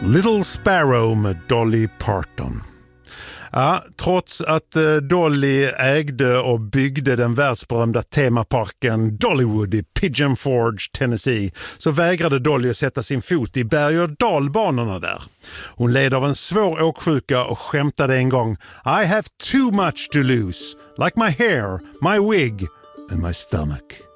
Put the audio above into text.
Little Sparrow med Dolly Parton. Ja, trots att Dolly ägde och byggde den världsberömda temaparken Dollywood i Pigeon Forge, Tennessee, så vägrade Dolly att sätta sin fot i berg- och dalbanorna där. Hon led av en svår åksjuka och skämtade en gång: I have too much to lose, like my hair, my wig and my stomach.